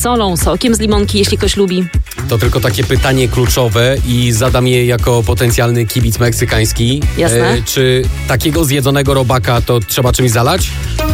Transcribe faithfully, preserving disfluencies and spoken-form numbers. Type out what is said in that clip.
solą, sokiem z limonki, jeśli ktoś lubi. To tylko takie pytanie kluczowe i zadam je jako potencjalny kibic meksykański. Jasne. E, czy takiego zjedzonego robaka to trzeba czymś zalać?